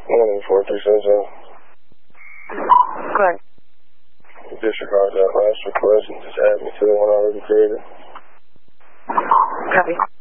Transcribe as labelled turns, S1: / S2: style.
S1: 4377.
S2: Go ahead.
S1: Disregard that last request and just add me to the one I already created.
S2: Copy.